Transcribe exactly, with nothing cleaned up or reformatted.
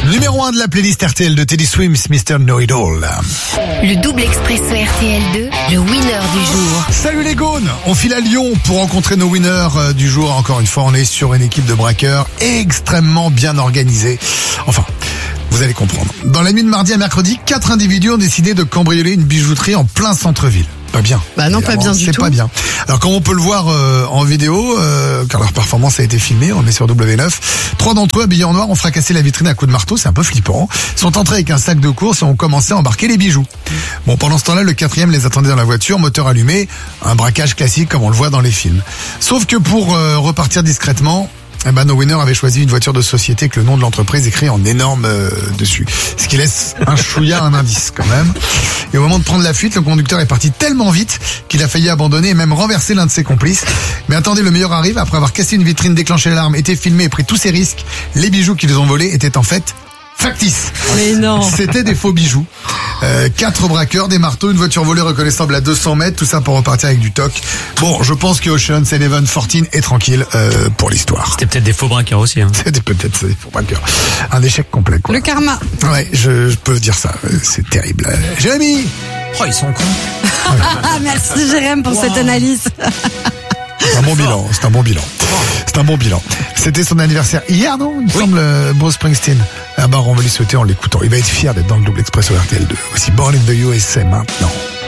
Numéro un de la playlist R T L de Teddy Swims, mister Know It All. Le double expresso R T L deux, le winner du jour. Salut les gaunes, on file à Lyon pour rencontrer nos winners du jour. Encore une fois, on est sur une équipe de braqueurs extrêmement bien organisée. Enfin, vous allez comprendre. Dans la nuit de mardi à mercredi, quatre individus ont décidé de cambrioler une bijouterie en plein centre-ville. Pas bien. Bah non, pas bien du c'est tout. C'est pas bien. Alors comme on peut le voir euh, en vidéo, euh, car leur performance a été filmée, on est sur W neuf. Trois d'entre eux, habillés en noir, ont fracassé la vitrine à coups de marteau, c'est un peu flippant. Sont entrés avec un sac de course et ont commencé à embarquer les bijoux. Bon, pendant ce temps-là, le quatrième les attendait dans la voiture, moteur allumé, un braquage classique comme on le voit dans les films. Sauf que pour euh, repartir discrètement, eh ben, nos winners avaient choisi une voiture de société avec le nom de l'entreprise écrit en énorme euh, dessus. Ce qui laisse un chouïa, un indice quand même. Et au moment de prendre la fuite, le conducteur est parti tellement vite qu'il a failli abandonner et même renverser l'un de ses complices. Mais attendez, le meilleur arrive. Après avoir cassé une vitrine, déclenché l'alarme, été filmé et pris tous ses risques, les bijoux qu'ils ont volés étaient en fait factices. Mais non. C'était des faux bijoux. Euh, quatre braqueurs, des marteaux, une voiture volée reconnaissable à deux cents mètres, tout ça pour repartir avec du toc. Bon, je pense que Ocean's Eleven, quatorze est tranquille euh, pour l'histoire. C'était peut-être des faux braqueurs aussi. Hein. C'était peut-être des faux braqueurs. Un échec complet, quoi. Le karma. Ouais, je, je peux dire ça. C'est terrible. Euh, Jérémy. Oh, ils sont cons. Ah, merci Jérém pour wow. cette analyse. C'est un bon bilan, c'est un bon bilan. C'est un bon bilan. C'était son anniversaire hier, non? Il me oui. semble, Bruce Springsteen. Ah bah, on va lui souhaiter en l'écoutant. Il va être fier d'être dans le double expresso R T L deux. Aussi Born in the U S A maintenant.